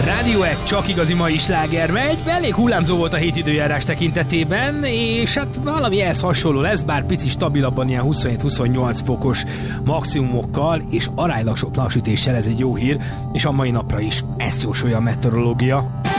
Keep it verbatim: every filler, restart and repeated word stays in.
Rádió egy csak igazi mai sláger megy, elég hullámzó volt a hét időjárás tekintetében, és hát valami ehhez hasonló lesz, bár pici stabilabban ilyen huszonhét-huszonnyolc fokos maximumokkal, és aránylag sok napsütéssel, ez egy jó hír, és a mai napra is ezt jósolja a meteorológia.